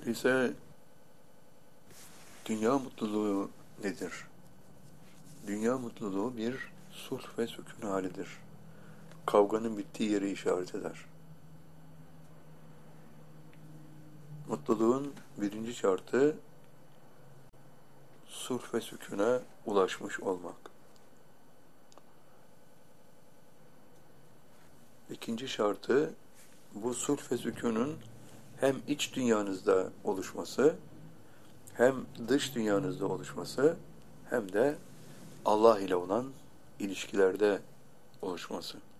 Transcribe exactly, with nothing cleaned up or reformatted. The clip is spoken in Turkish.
Öyleyse dünya mutluluğu nedir? Dünya mutluluğu bir sulh ve sükun halidir. Kavganın bittiği yeri işaret eder. Mutluluğun birinci şartı sulh ve sükûna ulaşmış olmak. İkinci şartı bu sulh ve sükûnun hem iç dünyanızda oluşması, hem dış dünyanızda oluşması, hem de Allah ile olan ilişkilerde oluşması.